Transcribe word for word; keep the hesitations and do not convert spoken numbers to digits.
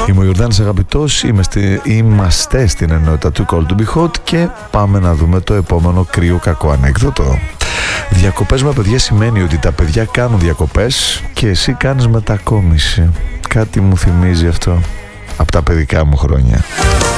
Είμαι ο Ιορδάνης Αγαπητός, είμαστε, είμαστε στην ενότητα του Call to Be Hot και πάμε να δούμε το επόμενο κρύο κακό ανέκδοτο. Διακοπές με παιδιά σημαίνει ότι τα παιδιά κάνουν διακοπές και εσύ κάνεις μετακόμιση. Κάτι μου θυμίζει αυτό από τα παιδικά μου χρόνια.